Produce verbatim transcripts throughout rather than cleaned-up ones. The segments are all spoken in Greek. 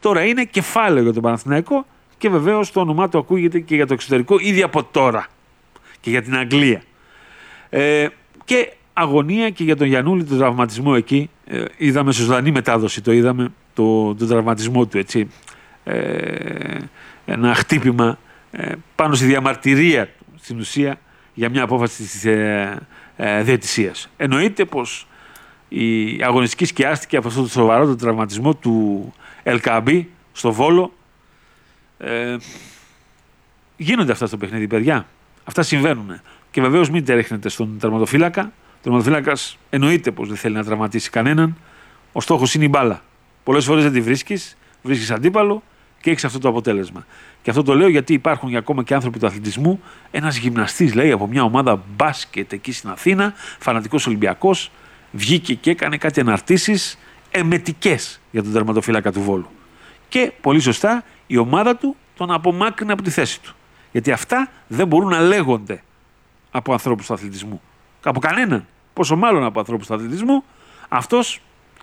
τώρα είναι κεφάλαιο για τον Παναθηναϊκό και βεβαίως το όνομά του ακούγεται και για το εξωτερικό ήδη από τώρα και για την Αγγλία. Ε, και αγωνία και για τον Γιαννούλη, τον τραυματισμό εκεί. Ε, είδαμε σε ζωντανή μετάδοση, το είδαμε, το, τον τραυματισμό του, έτσι. Ε, ένα χτύπημα ε, πάνω στη διαμαρτυρία του, στην ουσία, για μια απόφαση της ε, ε, διαιτησίας. Εννοείται πως η αγωνιστική σκιάστηκε από αυτό το σοβαρό το τραυματισμό του Ελκαμπή στο Βόλο. Ε, γίνονται αυτά στο παιχνίδι, παιδιά. Αυτά συμβαίνουν. Και βεβαίως μην τερέχνετε στον τερματοφύλακα. Ο τερματοφύλακας εννοείται πως δεν θέλει να τραυματίσει κανέναν. Ο στόχος είναι η μπάλα. Πολλές φορές δεν τη βρίσκεις, βρίσκεις αντίπαλο και έχεις αυτό το αποτέλεσμα. Και αυτό το λέω γιατί υπάρχουν ακόμα και άνθρωποι του αθλητισμού. Ένας γυμναστής, λέει, από μια ομάδα μπάσκετ εκεί στην Αθήνα, φανατικός Ολυμπιακός, βγήκε και έκανε κάτι αναρτήσεις εμετικές για τον τερματοφύλακα του Βόλου. Και πολύ σωστά η ομάδα του τον απομάκρυνε από τη θέση του. Γιατί αυτά δεν μπορούν να λέγονται από ανθρώπους του αθλητισμού. Από κανέναν. Πόσο μάλλον από ανθρώπους του αθλητισμού. Αυτός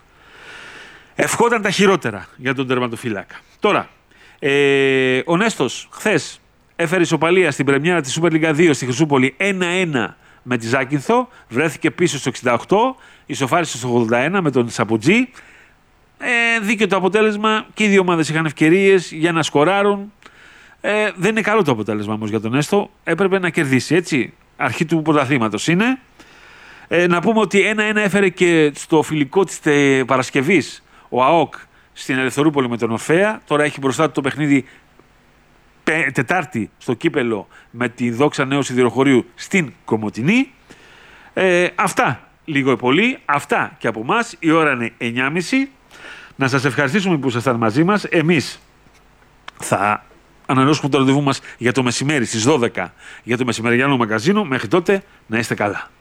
ευχόταν τα χειρότερα για τον τερματοφύλακα. Τώρα, ε, ο Νέστος χθες έφερε ισοπαλία στην πρεμιέρα της Super League δύο στη Χρυσούπολη ένα ένα με τη Ζάκυνθο. Βρέθηκε πίσω στο εξήντα οκτώ. Ισοφάρισε στο ογδόντα ένα με τον Σαπουτζή. Ε, δίκαιο το αποτέλεσμα και οι δύο ομάδες είχαν ευκαιρίες για να σκοράρουν. Ε, δεν είναι καλό το αποτέλεσμα όμως για τον Νέστο. Έπρεπε να κερδίσει, έτσι. Αρχή του πρωταθλήματος είναι. Ε, να πούμε ότι ένα ένα έφερε και στο φιλικό της τε, Παρασκευής ο ΑΟΚ στην Ελευθερούπολη με τον Ορφέα. Τώρα έχει μπροστά του το παιχνίδι πε, Τετάρτη στο Κύπελο με τη Δόξα Νέου Σιδηροχωρίου στην Κομοτηνή. Ε, αυτά λίγο ή πολύ. Αυτά και από εμάς. Η ώρα είναι εννιά και μισή. Να σας ευχαριστήσουμε που ήσασταν μαζί μας. Εμείς θα ανανεώσουμε το ραντεβού μας για το μεσημέρι στις δώδεκα για το μεσημεριανό μαγκαζίνο. Μέχρι τότε να είστε καλά.